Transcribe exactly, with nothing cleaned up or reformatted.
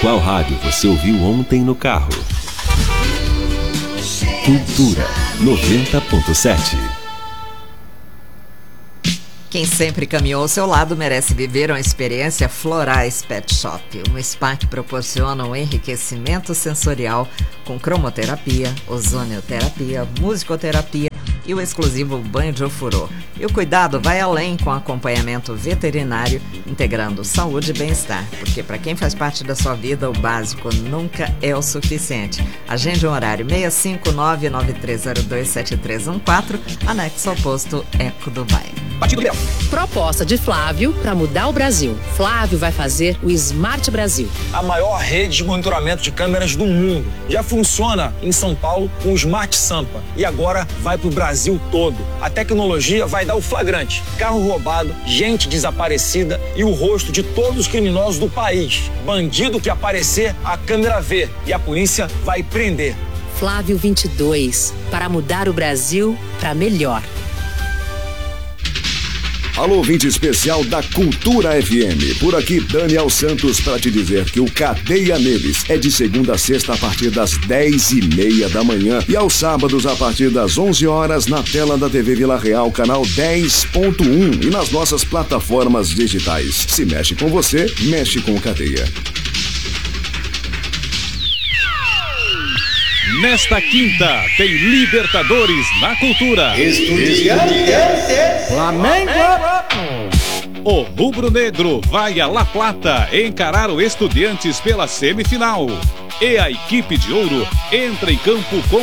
Qual rádio você ouviu ontem no carro? Cultura noventa ponto sete. Quem sempre caminhou ao seu lado merece viver uma experiência Florais Pet Shop, um spa que proporciona um enriquecimento sensorial com cromoterapia, ozonioterapia, musicoterapia e o exclusivo banho de ofurô. E o cuidado vai além com acompanhamento veterinário, integrando saúde e bem-estar, porque para quem faz parte da sua vida, o básico nunca é o suficiente. Agende um horário seis cinco nove nove três zero dois sete três um quatro, anexo ao posto Eco Dubai. Proposta de Flávio para mudar o Brasil. Flávio vai fazer o Smart Brasil, a maior rede de monitoramento de câmeras do mundo. Já funciona em São Paulo com o Smart Sampa e agora vai para o Brasil todo. A tecnologia vai dar o flagrante: carro roubado, gente desaparecida e o rosto de todos os criminosos do país. Bandido que aparecer, a câmera vê e a polícia vai prender. Flávio vinte e dois, para mudar o Brasil para melhor. Alô, ouvinte especial da Cultura F M. Por aqui, Daniel Santos, para te dizer que o Cadeia Neles é de segunda a sexta a partir das dez e meia da manhã e aos sábados a partir das onze horas na tela da T V Vila Real, canal dez ponto um e nas nossas plataformas digitais. Se mexe com você, mexe com Cadeia. Nesta quinta, tem Libertadores na Cultura. Estudiantes Flamengo. O rubro-negro vai a La Plata encarar o Estudiantes pela semifinal. E a equipe de ouro entra em campo com